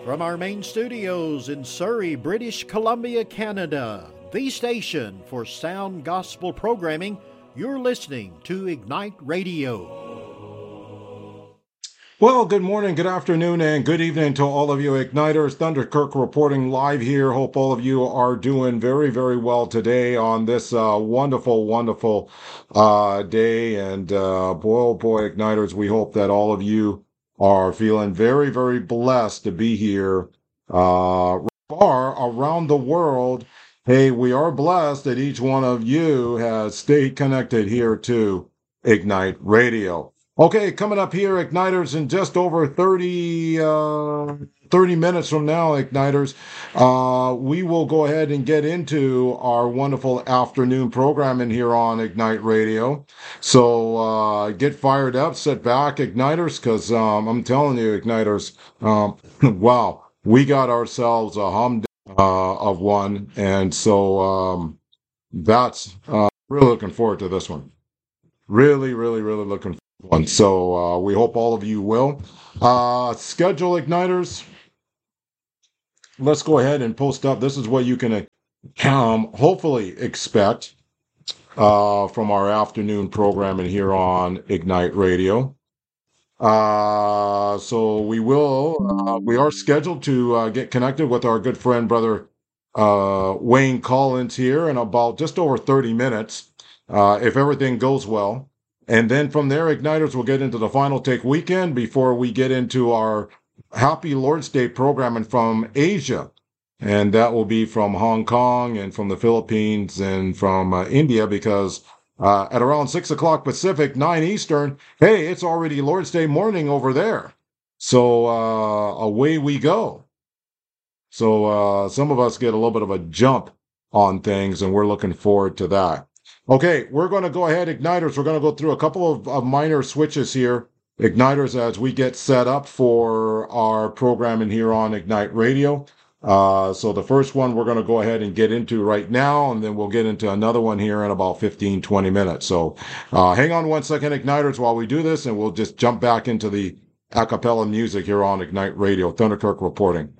From our main studios in Surrey, British Columbia, Canada, the station for sound gospel programming, you're listening to Ignite Radio. Well, good morning, good afternoon, and good evening to all of you Igniters. Thunder Kirk reporting live here. Hope all of you are doing very, very well today on this wonderful day. And boy, oh boy, Igniters, we hope that all of you are feeling very, very blessed to be here far around the world. Hey, we are blessed that each one of you has stayed connected here to Ignite Radio. Okay, coming up here, Igniters, in just over 30 minutes from now, Igniters, we will go ahead and get into our wonderful afternoon programming here on Ignite Radio. So get fired up, sit back, Igniters, because I'm telling you, Igniters, wow, we got ourselves a humdinger of one, and so that's really looking forward to this one. Really looking forward to one. So we hope all of you will. Schedule Igniters. Let's go ahead and post up. This is what you can hopefully expect from our afternoon programming here on Ignite Radio. So we are scheduled to get connected with our good friend, brother Wayne Collins here in about just over 30 minutes, if everything goes well. And then from there, Igniters will get into the Final Take weekend before we get into our Happy Lord's Day programming from Asia. And that will be from Hong Kong and from the Philippines and from India, because at around 6 o'clock Pacific, 9 Eastern, hey, it's already Lord's Day morning over there. So away we go. So some of us get a little bit of a jump on things, and we're looking forward to that. Okay, we're going to go ahead, Igniters. We're going to go through a couple of minor switches here, Igniters, as we get set up for our programming here on Ignite Radio. So the first one we're going to go ahead and get into right now, and then we'll get into another one here in about 15, 20 minutes. So hang on one second, Igniters, while we do this, and we'll just jump back into the a cappella music here on Ignite Radio. Thunder Kirk reporting.